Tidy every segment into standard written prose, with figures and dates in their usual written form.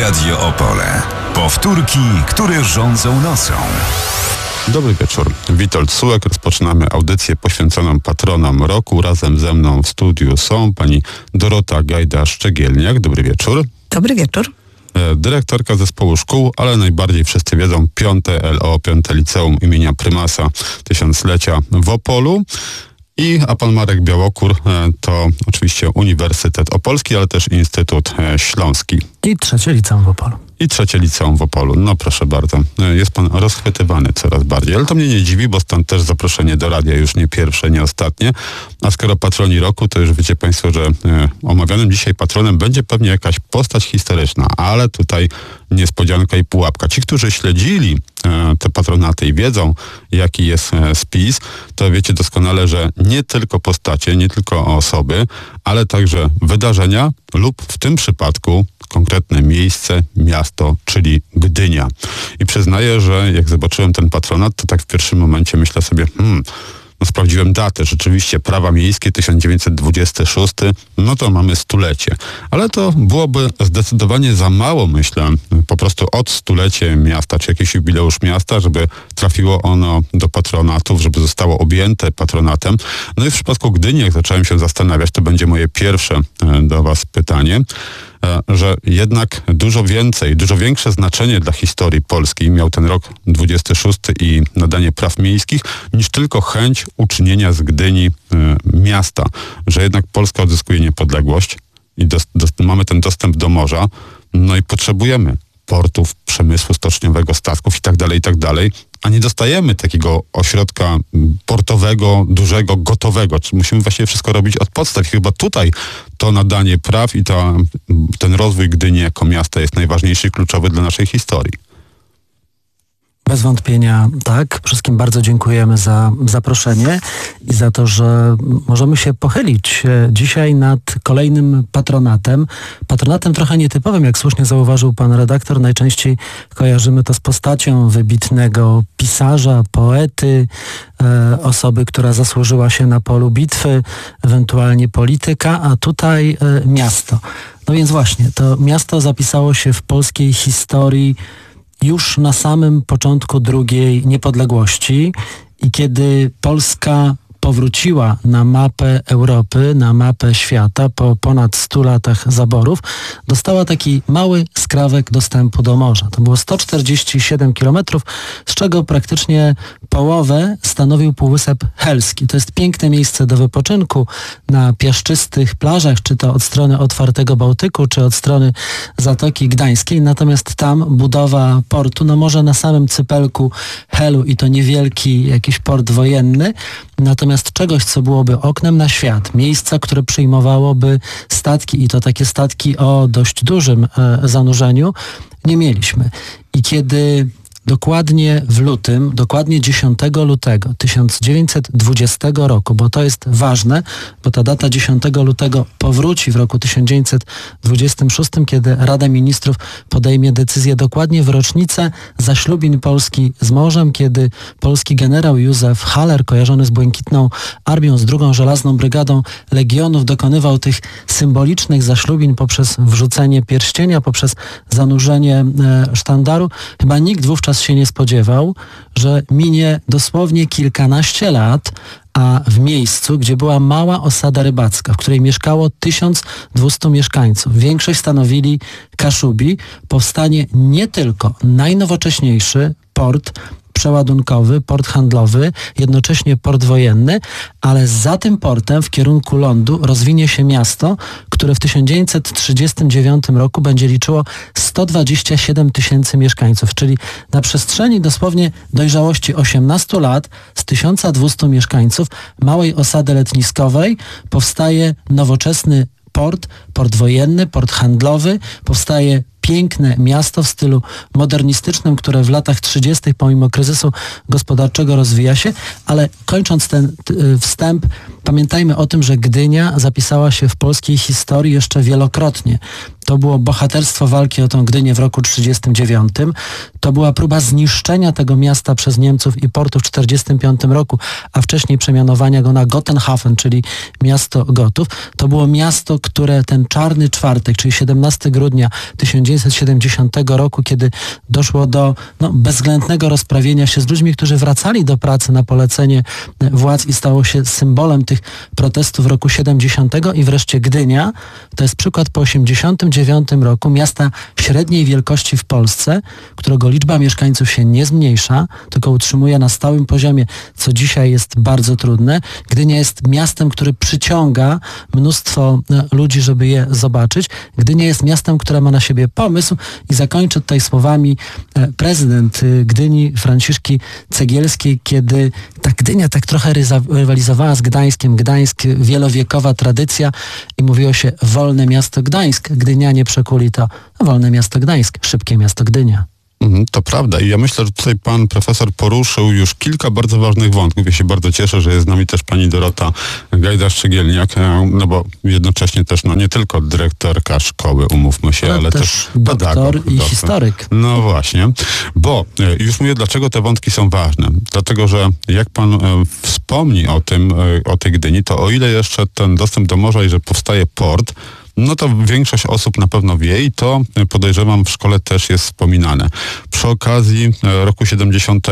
Radio Opole. Powtórki, które rządzą nocą. Dobry wieczór. Witold Sułek. Rozpoczynamy audycję poświęconą patronom roku. Razem ze mną w studiu są pani Dorota Gajda-Szczegielniak. Dobry wieczór. Dobry wieczór. Dyrektorka zespołu szkół, ale najbardziej wszyscy wiedzą, 5. LO, 5. Liceum imienia Prymasa Tysiąclecia w Opolu. A pan Marek Białokór to oczywiście Uniwersytet Opolski, ale też Instytut Śląski. I 3. Liceum w Opolu. I 3. Liceum w Opolu. No proszę bardzo. Jest pan rozchwytywany coraz bardziej. Ale to mnie nie dziwi, bo stąd też zaproszenie do radia już nie pierwsze, nie ostatnie. A skoro patroni roku, to już wiecie państwo, że omawianym dzisiaj patronem będzie pewnie jakaś postać historyczna. Ale tutaj niespodzianka i pułapka. Ci, którzy śledzili te patronaty i wiedzą, jaki jest spis, to wiecie doskonale, że nie tylko postacie, nie tylko osoby, ale także wydarzenia lub w tym przypadku konkretne miejsce, miasto, czyli Gdynia. I przyznaję, że jak zobaczyłem ten patronat, to tak w pierwszym momencie myślę sobie, sprawdziłem datę, rzeczywiście prawa miejskie 1926, no to mamy stulecie. Ale to byłoby zdecydowanie za mało, myślę, po prostu od stulecie miasta, czy jakiś jubileusz miasta, żeby trafiło ono do patronatów, żeby zostało objęte patronatem. No i w przypadku Gdyni, jak zacząłem się zastanawiać, to będzie moje pierwsze do was pytanie, że jednak dużo większe znaczenie dla historii Polski miał ten rok 26 i nadanie praw miejskich, niż tylko chęć uczynienia z Gdyni miasta, że jednak Polska odzyskuje niepodległość i mamy ten dostęp do morza, no i potrzebujemy portów, przemysłu stoczniowego, statków i tak dalej, a nie dostajemy takiego ośrodka portowego, dużego, gotowego. Musimy właściwie wszystko robić od podstaw. I chyba tutaj to nadanie praw i ten rozwój Gdyni jako miasta jest najważniejszy i kluczowy dla naszej historii. Bez wątpienia tak. Wszystkim bardzo dziękujemy za zaproszenie i za to, że możemy się pochylić dzisiaj nad kolejnym patronatem. Patronatem trochę nietypowym, jak słusznie zauważył pan redaktor. Najczęściej kojarzymy to z postacią wybitnego pisarza, poety, osoby, która zasłużyła się na polu bitwy, ewentualnie polityka, a tutaj miasto. No więc właśnie, to miasto zapisało się w polskiej historii już na samym początku II niepodległości i kiedy Polska powróciła na mapę Europy, na mapę świata po ponad 100 latach zaborów, dostała taki mały skrawek dostępu do morza. To było 147 kilometrów, z czego praktycznie połowę stanowił Półwysep Helski. To jest piękne miejsce do wypoczynku na piaszczystych plażach, czy to od strony otwartego Bałtyku, czy od strony Zatoki Gdańskiej. Natomiast tam budowa portu, no może na samym cypelku Helu i to niewielki jakiś port wojenny, natomiast czegoś, co byłoby oknem na świat, miejsca, które przyjmowałoby statki i to takie statki o dość dużym zanurzeniu, nie mieliśmy. I kiedy dokładnie w lutym, dokładnie 10 lutego 1920 roku, bo to jest ważne, bo ta data 10 lutego powróci w roku 1926, kiedy Rada Ministrów podejmie decyzję dokładnie w rocznicę zaślubin Polski z morzem, kiedy polski generał Józef Haller, kojarzony z Błękitną Armią, z II Żelazną Brygadą Legionów, dokonywał tych symbolicznych zaślubin poprzez wrzucenie pierścienia, poprzez zanurzenie sztandaru. Chyba nikt wówczas się nie spodziewał, że minie dosłownie kilkanaście lat, a w miejscu, gdzie była mała osada rybacka, w której mieszkało 1200 mieszkańców, większość stanowili Kaszubi, powstanie nie tylko najnowocześniejszy port przeładunkowy, port handlowy, jednocześnie port wojenny, ale za tym portem w kierunku lądu rozwinie się miasto, które w 1939 roku będzie liczyło 127 000 mieszkańców, czyli na przestrzeni dosłownie dojrzałości 18 lat z 1200 mieszkańców małej osady letniskowej powstaje nowoczesny port wojenny, port handlowy, powstaje piękne miasto w stylu modernistycznym, które w latach 30. pomimo kryzysu gospodarczego rozwija się, ale kończąc ten wstęp, pamiętajmy o tym, że Gdynia zapisała się w polskiej historii jeszcze wielokrotnie. to było bohaterstwo walki o tą Gdynię w roku 1939. To była próba zniszczenia tego miasta przez Niemców i portu w 1945 roku, a wcześniej przemianowania go na Gotenhafen, czyli miasto Gotów. To było miasto, które ten czarny czwartek, czyli 17 grudnia 1970 roku, kiedy doszło do bezwzględnego rozprawienia się z ludźmi, którzy wracali do pracy na polecenie władz i stało się symbolem tych protestów roku 70. I wreszcie Gdynia, to jest przykład po 1989 roku miasta średniej wielkości w Polsce, którego liczba mieszkańców się nie zmniejsza, tylko utrzymuje na stałym poziomie, co dzisiaj jest bardzo trudne. Gdynia jest miastem, który przyciąga mnóstwo ludzi, żeby je zobaczyć. Gdynia jest miastem, które ma na siebie pomysł i zakończę tutaj słowami prezydent Gdyni, Franciszki Cegielskiej, kiedy ta Gdynia tak trochę rywalizowała z Gdańskiem. Gdańsk, wielowiekowa tradycja i mówiło się wolne miasto Gdańsk. Gdynianie przekuli to wolne miasto Gdańsk, szybkie miasto Gdynia. To prawda i ja myślę, że tutaj pan profesor poruszył już kilka bardzo ważnych wątków. Ja się bardzo cieszę, że jest z nami też pani Dorota Gajdasz-Szygielniak, no bo jednocześnie też nie tylko dyrektorka szkoły, umówmy się, ale też doktor i historyk. No właśnie, bo już mówię, dlaczego te wątki są ważne. Dlatego, że jak pan wspomni o tej Gdyni, to o ile jeszcze ten dostęp do morza i że powstaje port, no to większość osób na pewno wie i to podejrzewam w szkole też jest wspominane. Przy okazji roku 70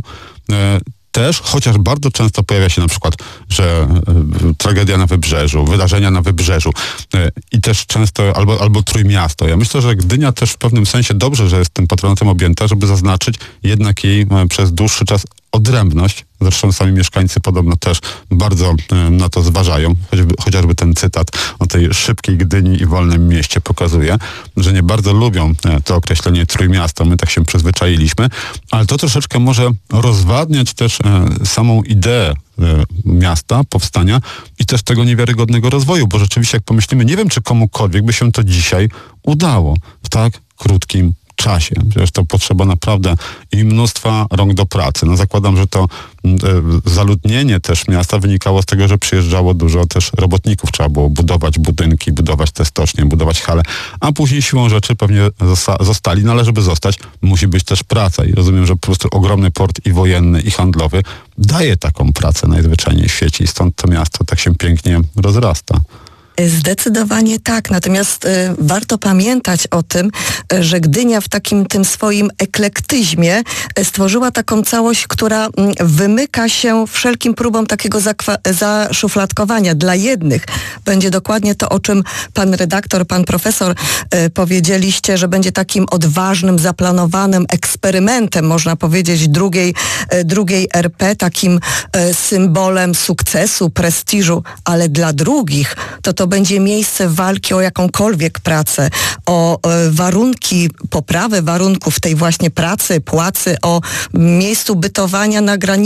też, chociaż bardzo często pojawia się na przykład, że tragedia na Wybrzeżu, wydarzenia na Wybrzeżu i też często albo Trójmiasto. Ja myślę, że Gdynia też w pewnym sensie dobrze, że jest tym patronatem objęta, żeby zaznaczyć jednak jej przez dłuższy czas odrębność. Zresztą sami mieszkańcy podobno też bardzo na to zważają. Chociażby ten cytat o tej szybkiej Gdyni i wolnym mieście pokazuje, że nie bardzo lubią to określenie Trójmiasto. My tak się przyzwyczailiśmy, ale to troszeczkę może rozwadniać też samą ideę miasta, powstania i też tego niewiarygodnego rozwoju, bo rzeczywiście jak pomyślimy, nie wiem, czy komukolwiek by się to dzisiaj udało w tak krótkim czasie. Przecież to potrzeba naprawdę i mnóstwa rąk do pracy. No zakładam, że to zaludnienie też miasta wynikało z tego, że przyjeżdżało dużo też robotników. Trzeba było budować budynki, budować te stocznie, budować hale, a później siłą rzeczy pewnie zostali. No ale żeby zostać, musi być też praca. I rozumiem, że po prostu ogromny port i wojenny, i handlowy daje taką pracę najzwyczajniej w świecie i stąd to miasto tak się pięknie rozrasta. Zdecydowanie tak, natomiast warto pamiętać o tym, że Gdynia w takim tym swoim eklektyzmie stworzyła taką całość, która wymyka się wszelkim próbom takiego zaszufladkowania. Dla jednych będzie dokładnie to, o czym pan redaktor, pan profesor powiedzieliście, że będzie takim odważnym, zaplanowanym eksperymentem, można powiedzieć, drugiej RP, takim symbolem sukcesu, prestiżu, ale dla drugich to będzie miejsce walki o jakąkolwiek pracę, o warunki, poprawę warunków tej właśnie pracy, płacy, o miejscu bytowania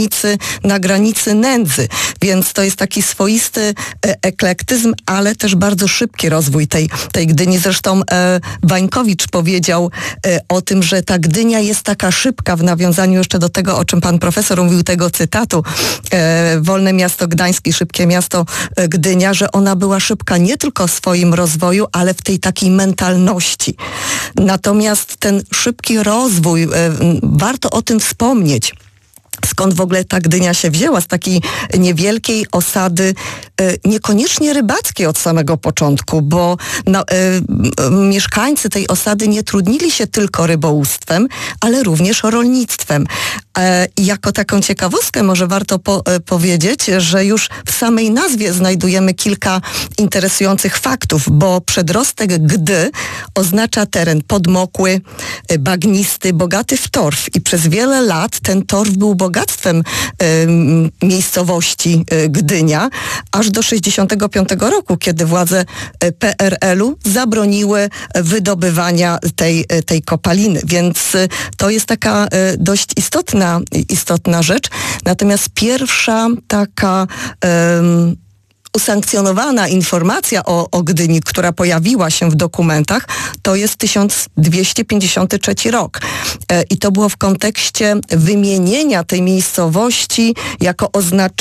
na granicy nędzy. Więc to jest taki swoisty eklektyzm, ale też bardzo szybki rozwój tej Gdyni. Zresztą Wańkowicz powiedział o tym, że ta Gdynia jest taka szybka w nawiązaniu jeszcze do tego, o czym pan profesor mówił, tego cytatu wolne miasto Gdańsk i szybkie miasto Gdynia, że ona była szybka nie tylko w swoim rozwoju, ale w tej takiej mentalności. Natomiast ten szybki rozwój, warto o tym wspomnieć. Skąd w ogóle ta Gdynia się wzięła? Z takiej niewielkiej osady, niekoniecznie rybackiej od samego początku, bo mieszkańcy tej osady nie trudnili się tylko rybołówstwem, ale również rolnictwem. I jako taką ciekawostkę może warto powiedzieć, że już w samej nazwie znajdujemy kilka interesujących faktów, bo przedrostek Gdy oznacza teren podmokły, bagnisty, bogaty w torf i przez wiele lat ten torf był bogactwem miejscowości Gdynia, aż do 1965 roku, kiedy władze PRL-u zabroniły wydobywania tej kopaliny. Więc to jest taka dość istotna rzecz. Natomiast pierwsza taka usankcjonowana informacja o Gdyni, która pojawiła się w dokumentach, to jest 1253 rok. I to było w kontekście wymienienia tej miejscowości jako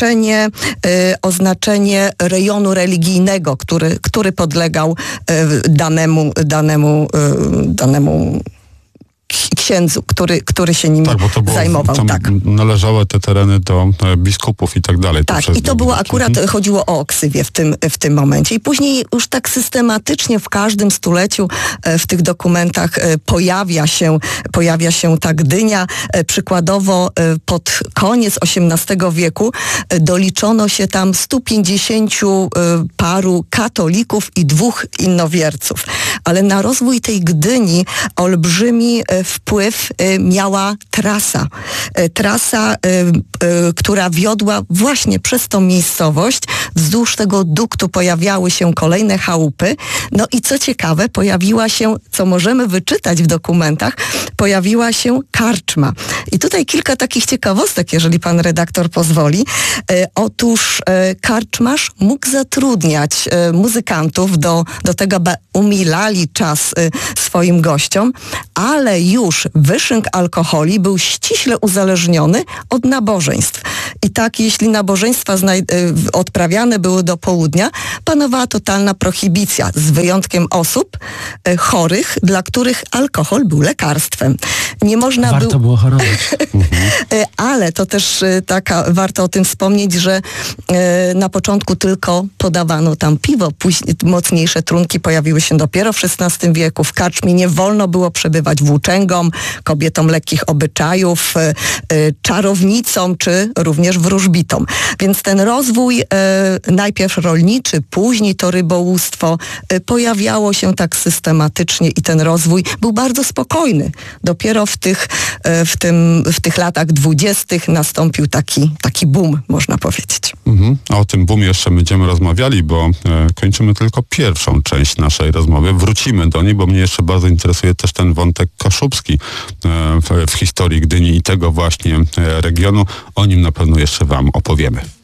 oznaczenie rejonu religijnego, który podlegał danemu księdzu, który się nim zajmował. Tam należały te tereny do biskupów i tak dalej. Tak, i to było akurat, chodziło o Oksywię w tym momencie. I później już tak systematycznie w każdym stuleciu w tych dokumentach pojawia się ta Gdynia. Przykładowo pod koniec XVIII wieku doliczono się tam 150 paru katolików i 2 innowierców. Ale na rozwój tej Gdyni olbrzymi wpływ miała trasa. Która wiodła właśnie przez tą miejscowość. Wzdłuż tego duktu pojawiały się kolejne chałupy. No i co ciekawe, pojawiła się, co możemy wyczytać w dokumentach, pojawiła się karczma. I tutaj kilka takich ciekawostek, jeżeli pan redaktor pozwoli. Otóż karczmarz mógł zatrudniać muzykantów do tego, by umilali czas swoim gościom, ale już wyszynk alkoholi był ściśle uzależniony od nabożeństw. I tak, jeśli nabożeństwa odprawiane były do południa, panowała totalna prohibicja, z wyjątkiem osób chorych, dla których alkohol był lekarstwem. Nie można Warto było chorować. Ale to też warto o tym wspomnieć, że na początku tylko podawano tam piwo, później mocniejsze trunki pojawiły się dopiero w XVI wieku. W karczmie nie wolno było przebywać włóczęgom, kobietom lekkich obyczajów, czarownicom, czy również wróżbitom. Więc ten rozwój, najpierw rolniczy, później to rybołówstwo, pojawiało się tak systematycznie i ten rozwój był bardzo spokojny. Dopiero w tych latach 20. nastąpił taki boom, można powiedzieć. A o tym boomie jeszcze będziemy rozmawiali, bo kończymy tylko pierwszą część naszej rozmowy. Wrócimy do niej, bo mnie jeszcze bardzo interesuje też ten wątek kaszubski w historii Gdyni i tego właśnie regionu. O nim na pewno jeszcze wam opowiemy.